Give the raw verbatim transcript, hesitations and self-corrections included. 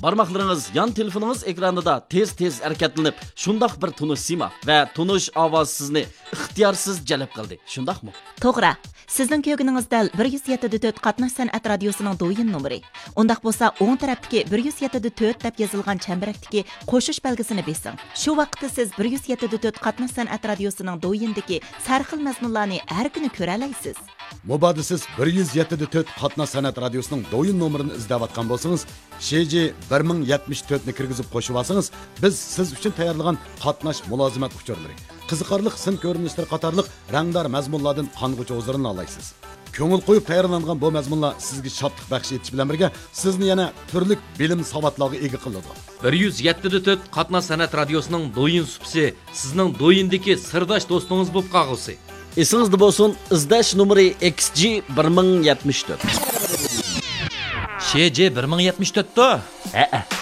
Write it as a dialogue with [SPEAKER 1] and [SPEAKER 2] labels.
[SPEAKER 1] Barmaqlarınız yan telefonunuz ekranında tez-tez hareketlenip şundaq bir tunuş sima ve tunuş avaz sizni ixtiyorsuz jalb qildi. Shundaqmi?
[SPEAKER 2] To'g'ri. Sizning ko'rganingiz dal bir yuz yetti nuqta to'rt Qatnash san'at radiosining do'yin nomeri. Undaq bo'lsa, o'ng tarafdagi bir yuz yetti nuqta to'rt deb yozilgan chambarakdagi qo'shish belgisini besing. Shu vaqtda siz bir yuz yetti nuqta to'rt Qatnash san'at radiosining do'yindagi sarxil mazmunlarni har kuni ko'ra olasiz.
[SPEAKER 3] Mubadda siz bir yuz yetti nuqta to'rt Qatnash san'at radiosining do'yin nomerini izlayotgan bo'lsangiz, Sheji bir ming yetmish to'rt ni kirgizib qo'shib olsangiz, biz siz uchun tayyorlagan qatnash mulozimat uchurlari, qiziqarli sim ko'rinishlar qatorliq rangdor mazmunlardan qong'uchi o'zirini olaysiz. Ko'ngil qo'yib tayyorlangan bu mazmunlar sizga shodlik baxsh etish bilan birga sizni yana turli bilim savodlarga ega qiladi.
[SPEAKER 4] bir yuz yetti nuqta to'rt Qatnash san'at radiosining do'yin supsi sizning do'yindagi sirdosh do'stingiz bo'lib qolg'usi.
[SPEAKER 1] Esingizda bo'lsin, izlash nomeri X G bir ming yetmish to'rt.
[SPEAKER 4] Sheji bir ming yetmish to'rt to?
[SPEAKER 1] Ha-ha.